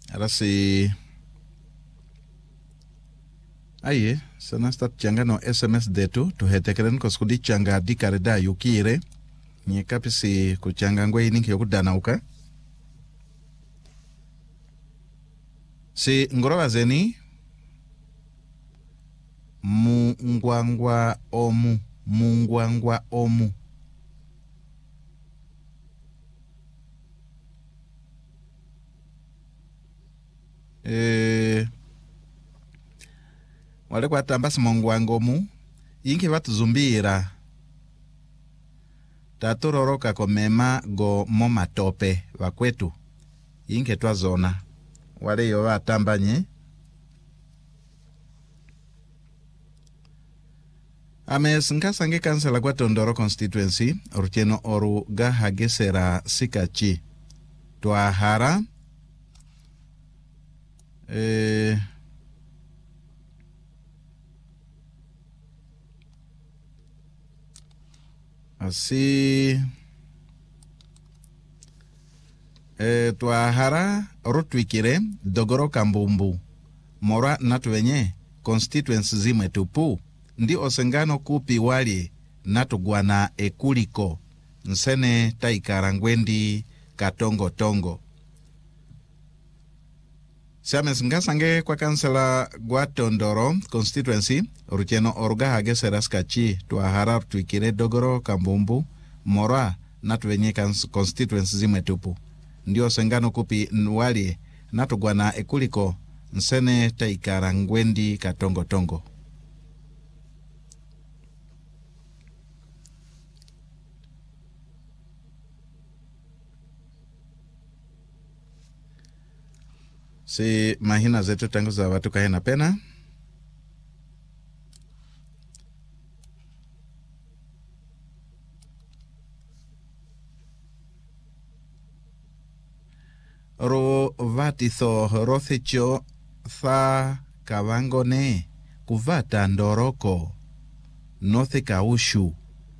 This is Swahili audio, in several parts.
Arasi aye sana start changa no SMS detu tuhetekeren koskudi changa dikareda yukire nye kapisi kuchanga ngwe ininki yokudana uka si ngoroba zeni mungwangwa omu wale kwa tambasi mungwangomu inki batuzumbira taturoroka komema go moma tope wakwetu inke twazona wale yo batambanye amesinkasange kansela kwa Tondoro constituency orcheno oru gahagesera sikachi twahara asi twahara rutwikire dogoro kambumbu mora natuwenye constituency zimwe tupu ndi osengano kupi wali natugwana ekuliko nsene taikarangwendi katongo tongo Siame singasange kwa kansela gwa Tondoro constituency rucheno oruga hagesera skachi twahara twikire dogoro kambumbu mora natuwenye constituency zimwe tupu ndio sengano kupi wali natugwana ekuliko nsene taikarangwendi katongo tongo si mahina zetu tangu za watu kahena pena ro vatitho rothecho tha kavangone kuvata ndoroko nothe kaushu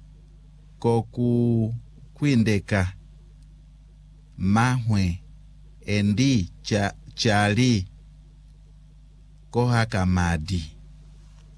koku kwindeka mahwe endi chali koha kamadi